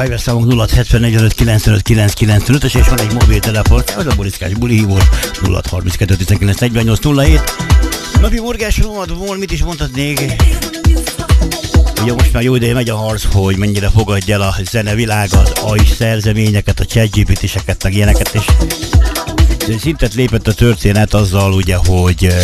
Fiverr számunk 0674 95 995 és van egy mobiltelefon, az a boriszkás bulihívós 0632 19 48 07. Napi morgás rovatból mit is mondhatnék? Ugye most már jó ideje megy a harc, hogy mennyire fogadja el a zenevilág az AI szerzeményeket, a ChatGPT-seket, meg ilyeneket, és szintet lépett a történet azzal ugye, hogy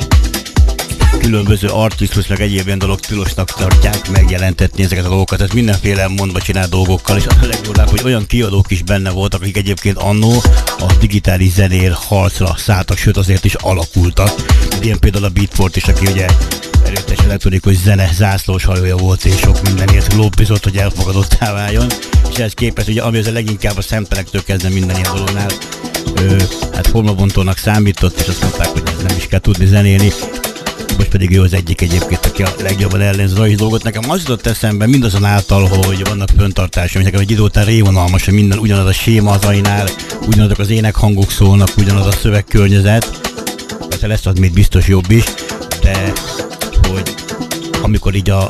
különböző artistus meg egyéb ilyen dolog tilosnak tartják megjelentetni ezeket a dolgokat, ez mindenféle mondva csinál dolgokkal, és az a legjobb, hogy olyan kiadók is benne voltak, akik egyébként annó a digitális zenér harcra szálltak, sőt azért is alakultak. Ilyen például a Beatport is, aki ugye erőtes elektronikus zene zászlós hajója volt, és sok mindenért lobbizott, hogy elfogadottá váljon, és ehhez képest ugye ami az a leginkább a szempelektől kezdve minden ilyen dolognál hát formabontónak számított, és azt mondták, hogy nem is kell tudni zenélni. Most pedig ő az egyik egyébként, aki a legjobban ellenzi az AI dolgot. Nekem az jutott eszembe mindazonáltal, hogy vannak föntartások, nekem egy idő után révonalmas, hogy minden ugyanaz a séma az AI-nál, ugyanazok az énekhangok szólnak, ugyanaz a szövegkörnyezet. Persze lesz az még biztos jobb is, de hogy amikor így a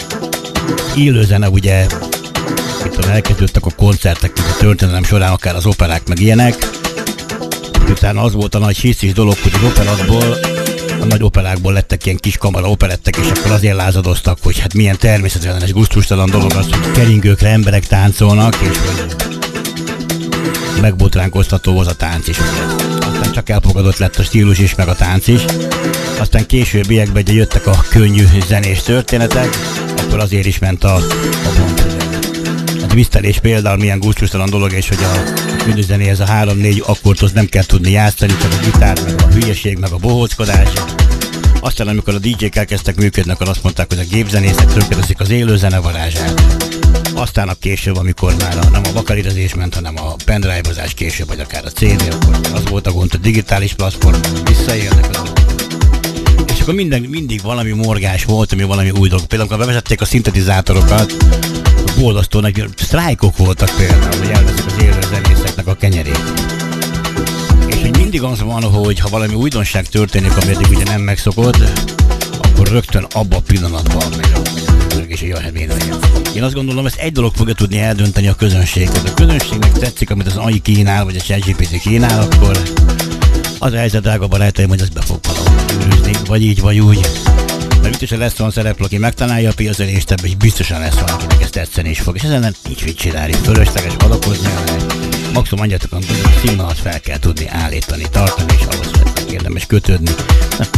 élőzene ugye itt elkezdődtek a koncertek, mint a történelem során, akár az operák meg ilyenek, utána az volt a nagy hisztis dolog, hogy az operatból a nagy operákból lettek ilyen kis kamara operettek, és akkor azért lázadoztak, hogy hát milyen természetlenes, gusztustalan dolog az, hogy keringőkre emberek táncolnak, és hogy megbotránkoztató az a tánc is. Aztán csak elfogadott lett a stílus is, meg a tánc is. Aztán későbbiekben ugye jöttek a könnyű zenés történetek, akkor azért is ment a pont. A twistelés például milyen gusztustalan dolog, és hogy a könnyű zenéhez a 3-4 akkordhoz nem kell tudni játszani, csak a gitár, meg a hülyeség, meg a bohóckodás. Aztán amikor a DJ-k elkezdtek működni, akkor azt mondták, hogy a gépzenészek tönkreteszik az élő zene varázsát. Aztán a később, amikor már nem a vakarírezés ment, hanem a pendrive-ozás később, vagy akár a CD, akkor az volt a gond, a digitális platform, visszaérnek az és akkor mindig valami morgás volt, ami valami új dolog. Például, amikor bevezették a szintetizátorokat, boldasztó neki sztrájkok voltak például, hogy elveszik az élő zenészeknek a kenyerét. És hogy mindig az van, hogy ha valami újdonság történik, ami eddig ugye nem megszokott, akkor rögtön abban a pillanatban megy és jaj, hát én azt gondolom, ezt egy dolog fogja tudni eldönteni a közönség. Ha a közönségnek tetszik, amit az AI kínál, vagy a ChatGPT kínál, akkor az a helyzet, drága barátaim, hogy ez be fog valahogy gyűrűzni, vagy így, vagy úgy. Mert biztosan lesz olyan szereplő, aki megtalálja a piacelést, és biztosan lesz van, akinek ezt tetszeni is fog. És ezen nincs mit csinálni, fölösleges valakozni, maximum annyiatok, hogy a színvonalat fel kell tudni állítani, tartani, és ahhoz érdemes kötődni.